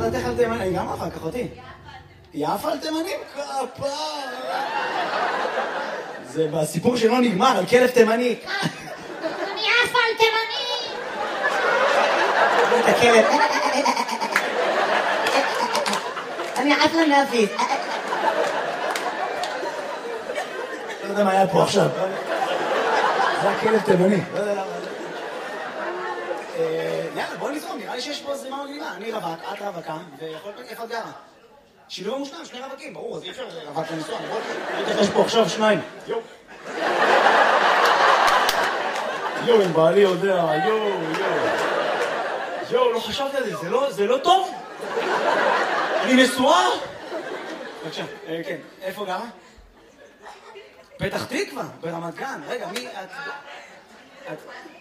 דעתך על תימנים? אני גם אחר כך אותי. יפה על תימנים? כפר. זה בסיפור שלא נגמר, על כלב תימני. אני יפה על תימנים! את הכלב. אני עפה להפיס. לא יודע מה היה פה עכשיו. זה הכלב תימני. לא יודע למה. יאללה, בוא נזרום, נראה לי שיש פה זרימה מגניבה. אני רווק, את רווקה, ויכול להיות איפה את גרה. שילוב המושלם, שני רווקים, ברור, אז אי אפשר רווק לנסוע, נכון? יש פה עכשיו שניים. יואו, אם בעלי יודע, יואו, לא חשבתי על זה, זה לא טוב? אני נשואה? בבקשה, כן, איפה גרה? פתח תקווה, ברמת גן, רגע, מי את...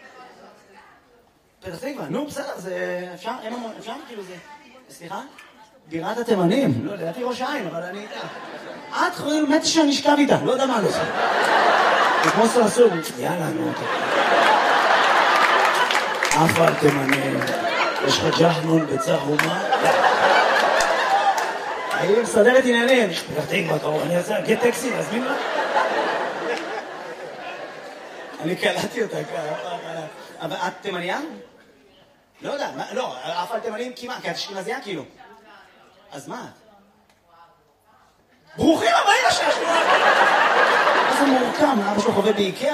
פתח תקווה, נו בסדר, זה אפשר כאילו זה... סליחה? בירת התימנים, לא, לדעתי ראש העין, אבל אני... את חושבת מתי שאני אשכב איתה, לא יודע מה לא עושה. זה כמו סרסור, יאללה, נו. אף על תימנים, יש לך ג'חנון בצהומה? אני מסדרת עניינים, פתח תקווה קרוב, אני רוצה להגיד טקסי, להזמין לה? אני קלטתי אותה ככה. אבל את תימניה? לא יודע, לא, אף על תימנים כמעט, כי את אשכנזייה כאילו. אז מה את? ברוכים הבאים לשעה! מה זה מורכם? אבא שלו חווה באיקאה?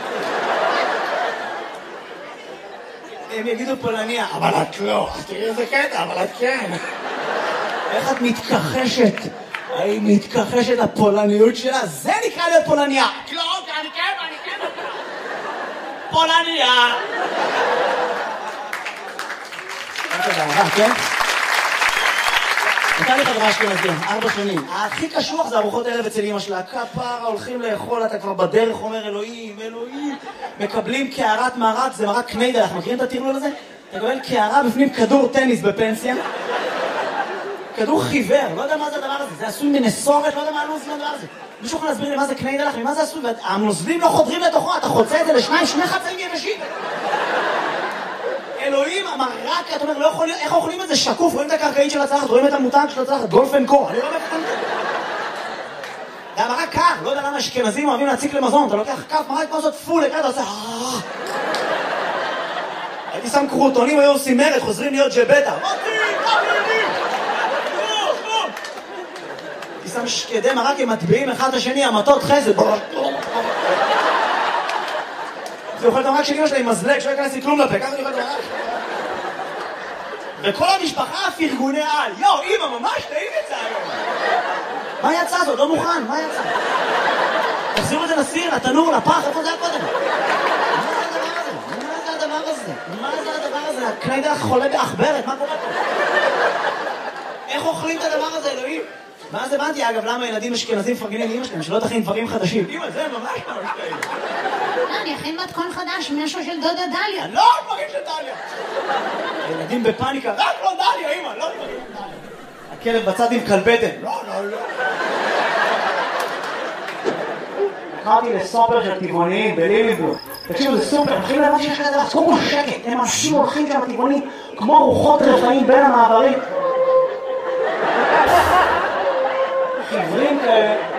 הם יגידו פולניה, אבל את לא. תראי איזה קטע, אבל את כן. איך את מתכחשת? היא מתכחשת לפולניות שלה? זה נקרא להיות פולניה. לא, אני כן. פולניה. כן? הייתה לי חברה אשכנזייה, 4 שנים. הכי קשוח זה ארוחות ערב אצל אמא שלה. כפרה, הולכים לאכול, אתה כבר בדרך אומר אלוהים. מקבלים קערת מרק, זה מרק קניידלח. מכירים את הטרלול הזה? אתה מקבל קערה בפנים כדור טניס בפנסיה. כדור חיוור, לא יודע מה זה הדבר הזה. זה עשוי מנסורת, לא יודע מה הלוז מהדבר הזה. מישהו יכול להסביר לי מה זה קניידלח, ממה זה עשוי? והנוזלים לא חודרים לתוכו, אתה חוצה את זה לשניים, 2 חצאים יבשים. אלוהים, המרק, אתה אומר, לא יכול להיות, איך אוכלים את זה שקוף? רואים את הקרקעית של הצלחת, רואים את המותג של הצלחת, גולף אנד קו, אני לא מבין את זה. זה המרק קר, לא יודע למה אשכנזים אוהבים להציק למזון, אתה לוקח כף מרק כמו זאת פול, אתה עושה... הייתי שם קרוטונים, היו עושים מרד, חוזרים להיות ג'בטה. הייתי שם שקדי מרק, הם מטביעים אחד את השני, המטות חסד. זה אוכל את המרק של אמא שלה עם מזלג, שלא ייכנס לי כלום לפה, ככה אני אוכל את המרק. וכל המשפחה פרגוני על. יואו, אמא, ממש טעים יצא היום. מה יצא זאת? לא מוכן, מה יצא? תחזירו את זה לסיר, לתנור, לפח, איפה זה היה קודם? מה זה הדבר הזה? הקניידלח חולה באחברת, מה קורה פה? איך אוכלים את הדבר הזה, אלוהים? ואז הבנתי, אגב, למה ילדים אשכנזים מפרגנים לאמא שלהם, שלא תכין דברים חדשים. אמא, זה ממש טעים. לא, אני אכין מתכון חדש, משהו של דודה דליה. לא, דברים של דליה. ילדים בפאניקה, רק לא דליה, אמא, לא דברים של דליה. הכלב בצד עם כלבטן. לא. קראתי לסופר של טבעוניים בליליבורג. תקשיבו, זה סופר, מתחילים להבא שיש כזה דבר, כמו שקט, הם אנשים הולכים שם טבעונים, כמו רוחות רפאים בין המעברים. חברים כאלה.